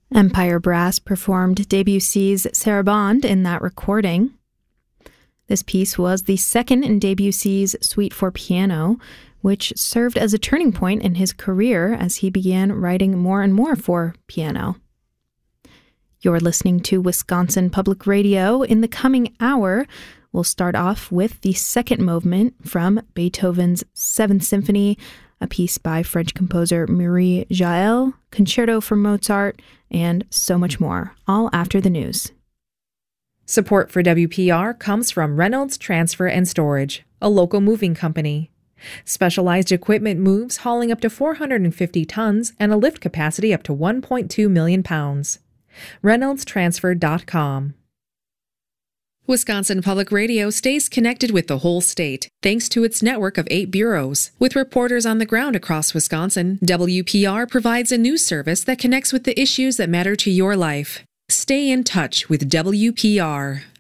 Empire Brass performed Debussy's Sarabande in that recording. This piece was the second in Debussy's Suite for Piano, which served as a turning point in his career as he began writing more and more for piano. You're listening to Wisconsin Public Radio. In the coming hour, we'll start off with the second movement from Beethoven's Seventh Symphony, a piece by French composer Marie Jael, Concerto for Mozart, and so much more, all after the news. Support for WPR comes from Reynolds Transfer and Storage, a local moving company. Specialized equipment moves hauling up to 450 tons and a lift capacity up to 1.2 million pounds. ReynoldsTransfer.com. Wisconsin Public Radio stays connected with the whole state, thanks to its network of 8 bureaus. With reporters on the ground across Wisconsin, WPR provides a news service that connects with the issues that matter to your life. Stay in touch with WPR.